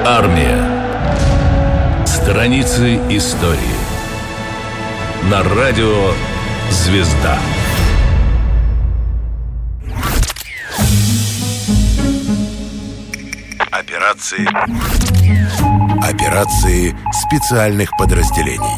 Армия. Страницы истории. На радио «Звезда». Операции специальных подразделений.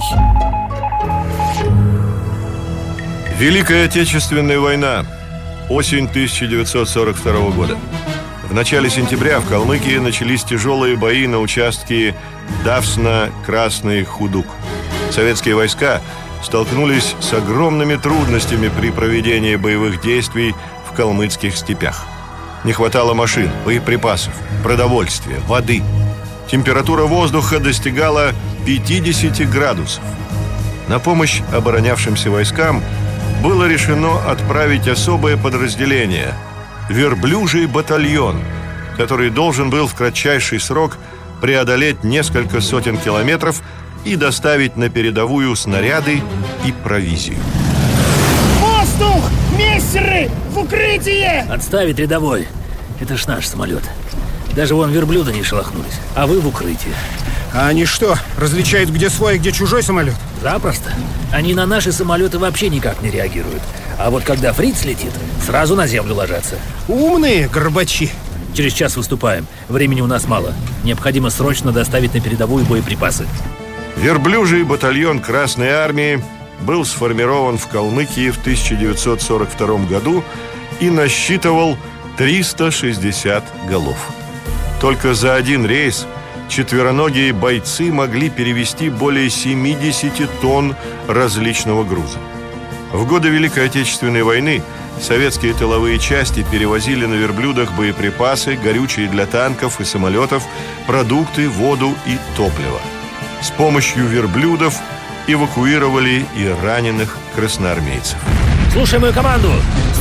Великая Отечественная война. Осень 1942 года. В начале сентября в Калмыкии начались тяжелые бои на участке Давсна-Красный Худук. Советские войска столкнулись с огромными трудностями при проведении боевых действий в калмыцких степях. Не хватало машин, боеприпасов, продовольствия, воды. Температура воздуха достигала 50 градусов. На помощь оборонявшимся войскам было решено отправить особое подразделение – верблюжий батальон, который должен был в кратчайший срок преодолеть несколько сотен километров и доставить на передовую снаряды и провизию. Воздух! Мессеры! В укрытие! Отставить, рядовой. Это ж наш самолет. Даже вон верблюда не шелохнулись. А вы в укрытии. А они что, различают, где свой, где чужой самолет? Запросто. Они на наши самолеты вообще никак не реагируют. А вот когда фриц летит, сразу на землю ложатся. Умные горбачи. Через час выступаем. Времени у нас мало. Необходимо срочно доставить на передовую боеприпасы. Верблюжий батальон Красной Армии был сформирован в Калмыкии в 1942 году и насчитывал 360 голов. Только за один рейс четвероногие бойцы могли перевезти более 70 тонн различного груза. В годы Великой Отечественной войны советские тыловые части перевозили на верблюдах боеприпасы, горючее для танков и самолетов, продукты, воду и топливо. С помощью верблюдов эвакуировали и раненых красноармейцев. Слушай мою команду!